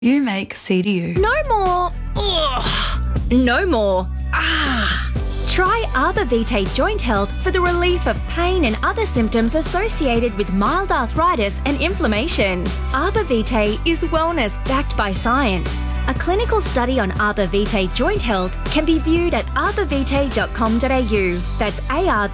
You make CDU. No more. Ugh. No more. Try Arbor Vitae Joint Health for the relief of pain and other symptoms associated with mild arthritis and inflammation. Arbor Vitae is wellness backed by science. A clinical study on Arbor Vitae Joint Health can be viewed at arborvitae.com.au. That's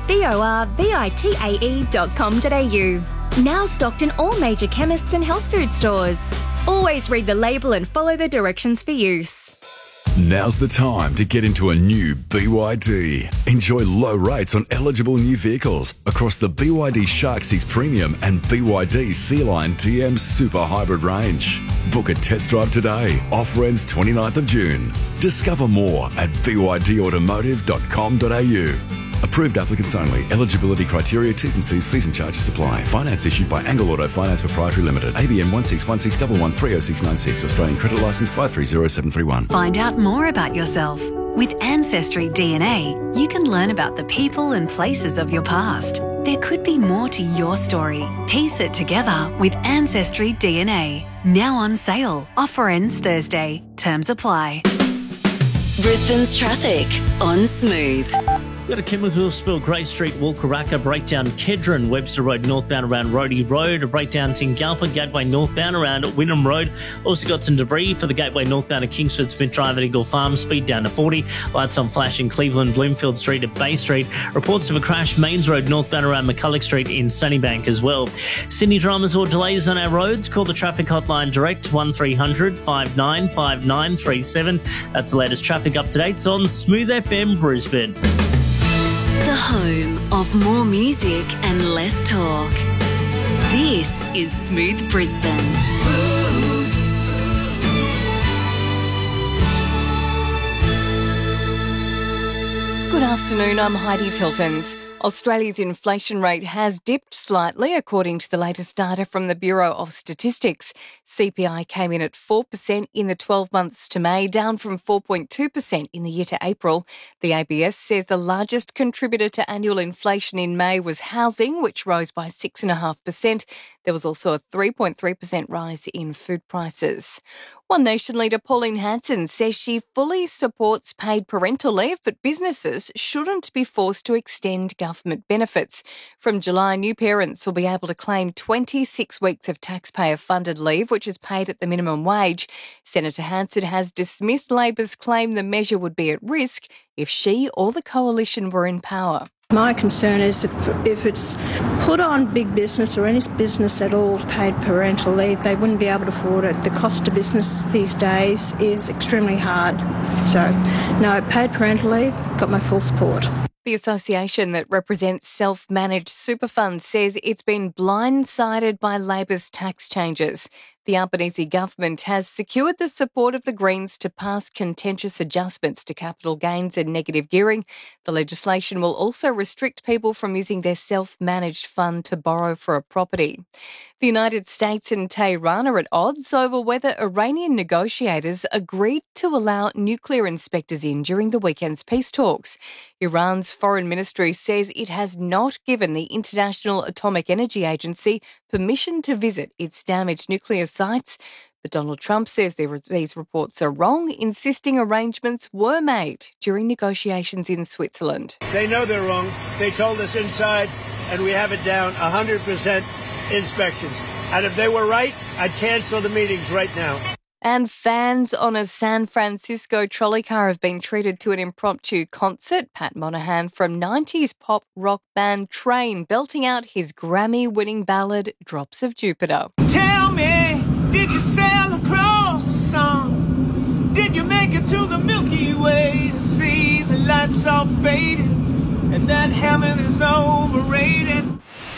arborvitae.com.au. Now stocked in all major chemists and health food stores. Always read the label and follow the directions for use. Now's the time to get into a new BYD. Enjoy low rates on eligible new vehicles across the BYD Shark 6 Premium and BYD Sea-Line TM Super Hybrid range. Book a test drive today. Offer ends 29th of June. Discover more at bydautomotive.com.au. Approved applicants only. Eligibility criteria, T's and C's, fees and charges apply. Finance issued by Angle Auto Finance Proprietary Limited. ABN 161611130696. Australian Credit Licence 530731. Find out more about yourself. With Ancestry DNA, you can learn about the people and places of your past. There could be more to your story. Piece it together with Ancestry DNA. Now on sale. Offer ends Thursday. Terms apply. Brisbane's traffic on Smooth. We've got a chemical spill, Grey Street, Walkaracka, breakdown Kedron, Webster Road northbound around Rhodey Road, a breakdown Tingalpa, Gateway northbound around Wynnum Road. Also got some debris for the Gateway northbound at Kingsford Smith Drive at Eagle Farm, speed down to 40. Lights on flash in Cleveland, Bloomfield Street at Bay Street. Reports of a crash, Mains Road northbound around McCulloch Street in Sunnybank as well. Sydney dramas or delays on our roads, call the traffic hotline direct 1300 595937. That's the latest traffic updates on Smooth FM Brisbane. The home of more music and less talk. This is Smooth Brisbane. Good afternoon, I'm Heidi Tiltons. Australia's inflation rate has dipped slightly according to the latest data from the Bureau of Statistics. CPI came in at 4% in the 12 months to May, down from 4.2% in the year to April. The ABS says the largest contributor to annual inflation in May was housing, which rose by 6.5%. There was also a 3.3% rise in food prices. One Nation leader, Pauline Hanson, says she fully supports paid parental leave, but businesses shouldn't be forced to extend government benefits. From July, new parents will be able to claim 26 weeks of taxpayer-funded leave, which is paid at the minimum wage. Senator Hanson has dismissed Labor's claim the measure would be at risk if she or the coalition were in power. My concern is if it's put on big business or any business at all paid parental leave, they wouldn't be able to afford it. The cost of business these days is extremely hard. So, no, paid parental leave, got my full support. The association that represents self-managed super funds says it's been blindsided by Labor's tax changes. The Albanese government has secured the support of the Greens to pass contentious adjustments to capital gains and negative gearing. The legislation will also restrict people from using their self-managed fund to borrow for a property. The United States and Tehran are at odds over whether Iranian negotiators agreed to allow nuclear inspectors in during the weekend's peace talks. Iran's foreign ministry says it has not given the International Atomic Energy Agency permission to visit its damaged nuclear sites. But Donald Trump says these reports are wrong, insisting arrangements were made during negotiations in Switzerland. They know they're wrong. They told us inside, and we have it down 100% inspections. And if they were right, I'd cancel the meetings right now. And fans on a San Francisco trolley car have been treated to an impromptu concert. Pat Monahan from 90s pop rock band Train belting out his Grammy-winning ballad, Drops of Jupiter. Tell me, did you sail across the sun? Did you make it to the Milky Way to see the lights all faded and that heaven is overrated?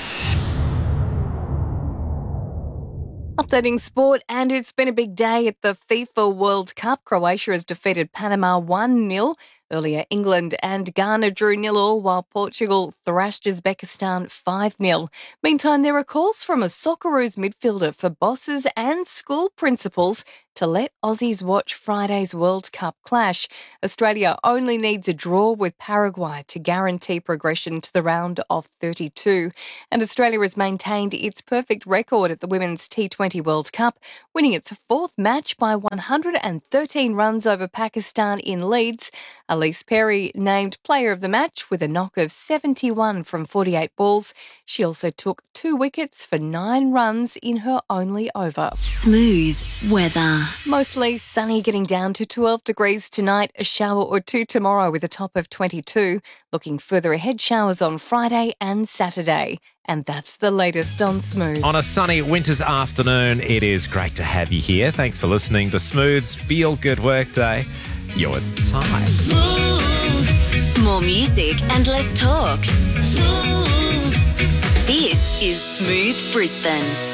Updating sport, and it's been a big day at the FIFA World Cup. Croatia has defeated Panama 1-0. Earlier, England and Ghana drew 0-0, while Portugal thrashed Uzbekistan 5-0. Meantime, there are calls from a Socceroos midfielder for bosses and school principals to let Aussies watch Friday's World Cup clash. Australia only needs a draw with Paraguay to guarantee progression to the round of 32. And Australia has maintained its perfect record at the Women's T20 World Cup, winning its fourth match by 113 runs over Pakistan in Leeds. Elise Perry named player of the match with a knock of 71 from 48 balls. She also took 2 wickets for 9 runs in her only over. Smooth weather. Mostly sunny, getting down to 12 degrees tonight, a shower or two tomorrow with a top of 22. Looking further ahead, showers on Friday and Saturday. And that's the latest on Smooth. On a sunny winter's afternoon, it is great to have you here. Thanks for listening to Smooth's Feel Good Workday. You're with Ty. More music and less talk. This is Smooth Brisbane.